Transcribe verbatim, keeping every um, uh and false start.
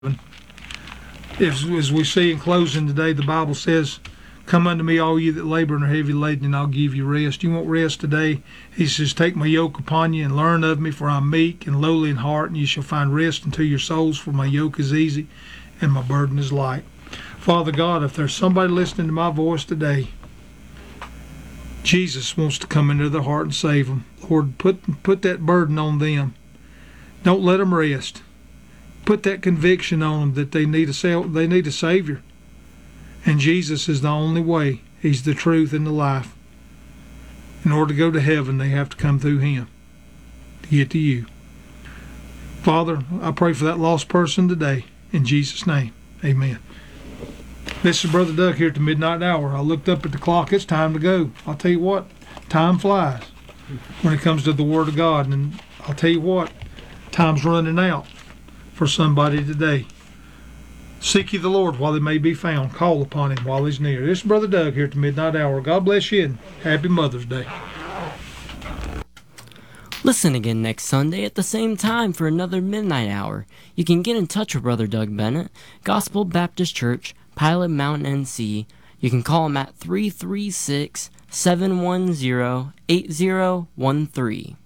If, as we see in closing today, the Bible says, "Come unto me, all you that labor and are heavy laden, and I'll give you rest." You want rest today? He says, "Take my yoke upon you and learn of me, for I'm meek and lowly in heart, and you shall find rest unto your souls, for my yoke is easy and my burden is light." Father God, if there's somebody listening to my voice today, Jesus wants to come into their heart and save them. Lord, put, put that burden on them. Don't let them rest. Put that conviction on them that they need a they need a Savior. And Jesus is the only way. He's the truth and the life. In order to go to heaven, they have to come through Him to get to you. Father, I pray for that lost person today. In Jesus' name, amen. This is Brother Doug here at the midnight hour. I looked up at the clock. It's time to go. I'll tell you what, time flies when it comes to the Word of God. And I'll tell you what, time's running out for somebody today. Seek ye the Lord while He may be found. Call upon Him while He's near. This is Brother Doug here at the midnight hour. God bless you and happy Mother's Day. Listen again next Sunday at the same time for another Midnight Hour. You can get in touch with Brother Doug Bennett, Gospel Baptist Church, Pilot Mountain, N C. You can call him at three three six, seven one zero, eight zero one three.